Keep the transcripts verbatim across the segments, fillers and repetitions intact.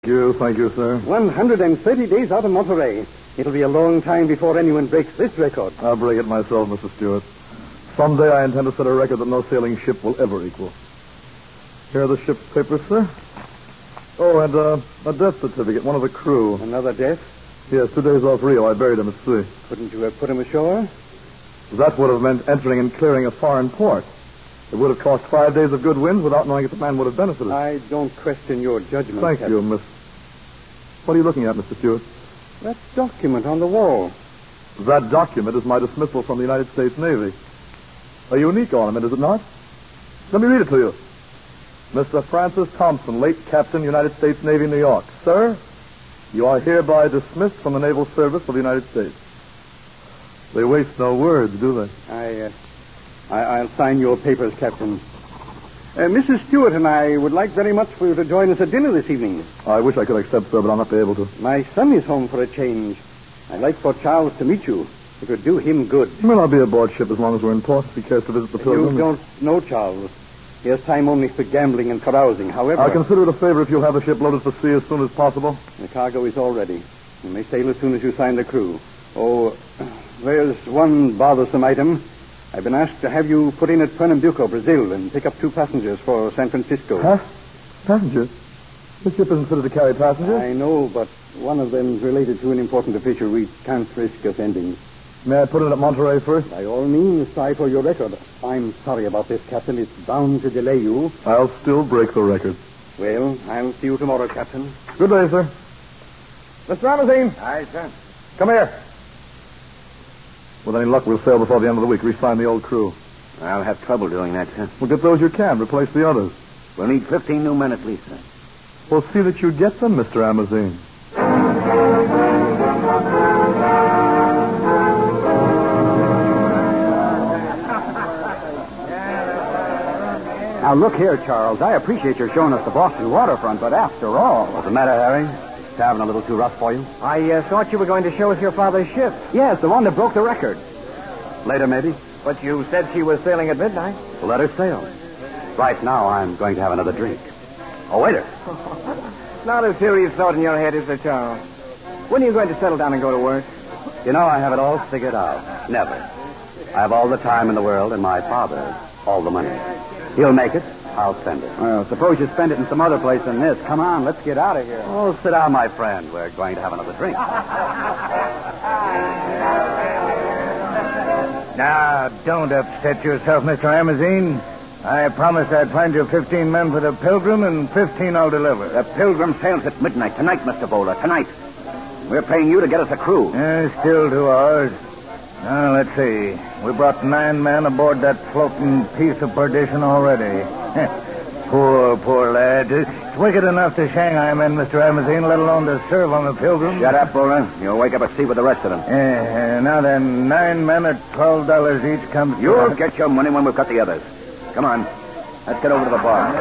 Thank you, thank you, sir. one hundred thirty days out of Monterey. It'll be a long time before anyone breaks this record. I'll break it myself, Mister Stewart. Someday I intend to set a record that no sailing ship will ever equal. Here are the ship's papers, sir. Oh, and uh, a death certificate, one of the crew. Another death? Yes, two days off Rio. I buried him at sea. Couldn't you have put him ashore? That would have meant entering and clearing a foreign port. It would have cost five days of good winds without knowing if the man would have benefited. I don't question your judgment, Thank Captain. you, Miss... What are you looking at, Mister Stewart? That document on the wall. That document is my dismissal from the United States Navy. A unique ornament, is it not? Let me read it to you. Mister Francis Thompson, late Captain, United States Navy, New York. Sir, you are hereby dismissed from the Naval Service of the United States. They waste no words, do they? I, uh, I, I'll sign your papers, Captain. Uh, Missus Stewart and I would like very much for you to join us at dinner this evening. I wish I could accept, sir, but I'll not be able to. My son is home for a change. I'd like for Charles to meet you. It would do him good. Well, I'll be aboard ship as long as we're in port if he cares to visit the Pilgrim. You don't know Charles. He has time only for gambling and carousing. However... I'll consider it a favor if you'll have the ship loaded for sea as soon as possible. The cargo is all ready. You may sail as soon as you sign the crew. Oh, there's one bothersome item. I've been asked to have you put in at Pernambuco, Brazil, and pick up two passengers for San Francisco. Huh? Passengers? The ship isn't fitted to carry passengers. I know, but one of them's related to an important official. We can't risk offending. May I put it at Monterey first? By all means, try for your record. I'm sorry about this, Captain. It's bound to delay you. I'll still break the record. Well, I'll see you tomorrow, Captain. Good day, sir. Mister Ramazine. Aye, sir. Come here. With any luck, we'll sail before the end of the week. Re-sign the old crew. I'll have trouble doing that, sir. Well, get those you can. Replace the others. We'll need fifteen new men at least, sir. Well, see that you get them, Mister Amazine. Now, look here, Charles. I appreciate your showing us the Boston waterfront, but after all... What's the matter, Harry? Is Tavern a little too rough for you? I uh, thought you were going to show us your father's ship. Yes, the one that broke the record. Later, maybe. But you said she was sailing at midnight. Well, let her sail. Right now, I'm going to have another drink. Oh, waiter. Not a serious thought in your head, is there, Charles? When are you going to settle down and go to work? You know, I have it all figured out. Never. I have all the time in the world, and my father, all the money. He'll make it. I'll spend it. Well, suppose you spend it in some other place than this. Come on, let's get out of here. Oh, sit down, my friend. We're going to have another drink. Now, don't upset yourself, Mister Amazine. I promised I'd find you fifteen men for the Pilgrim, and fifteen I'll deliver. The Pilgrim sails at midnight tonight, Mister Bowler. Tonight. We're paying you to get us a crew. Uh, still two hours. Now, let's see. We brought nine men aboard that floating piece of perdition already. Poor, poor lad. It's wicked enough to Shanghai men, Mister Amazine, let alone to serve on the Pilgrim. Shut up, Bowler. You'll wake up at sea with the rest of them. Uh, now then, nine men at twelve dollars each comes... You'll to... get your money when we've got the others. Come on. Let's get over to the bar.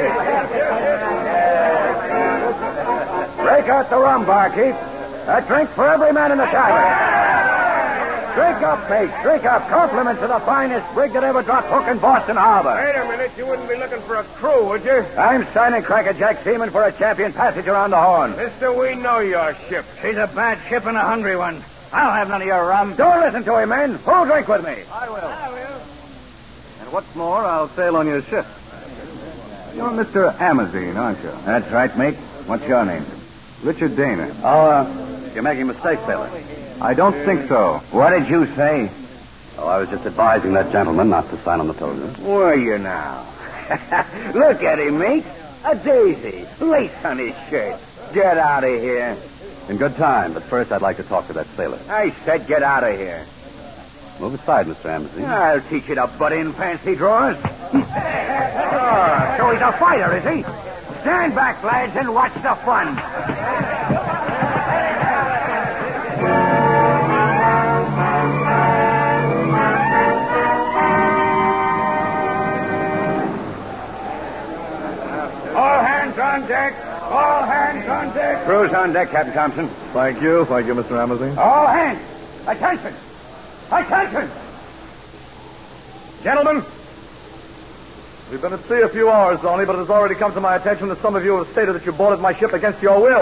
Break out the rum, barkeep. A drink for every man in the tavern. Drink up, mate. Drink up. Compliments to the finest brig that ever dropped hook in Boston Harbor. Wait a minute. You wouldn't be looking for a crew, would you? I'm signing Crackerjack Seaman for a champion passage around the Horn. Mister, we know your ship. She's a bad ship and a hungry one. I'll have none of your rum. Don't listen to him, men. Who'll drink with me? I will. I will. And what's more, I'll sail on your ship. You're Mister Amazine, aren't you? That's right, mate. What's your name? Richard Dana. Oh, uh, you're making mistakes, sailor. I don't think so. What did you say? Oh, I was just advising that gentleman not to sign on the Pilgrim. Were you now? Look at him, mate. A daisy. Lace on his shirt. Get out of here. In good time, but first I'd like to talk to that sailor. I said get out of here. Move aside, Mister Amazine. I'll teach you to butt in fancy drawers. Oh, so he's a fighter, is he? Stand back, lads, and watch the fun. All hands on deck. All hands on deck. Crew's on deck, Captain Thompson. Thank you. Thank you, Mister Amazine. All hands. Attention. Attention. Gentlemen, We've been at sea a few hours only, but it has already come to my attention that some of you have stated that you boarded my ship against your will.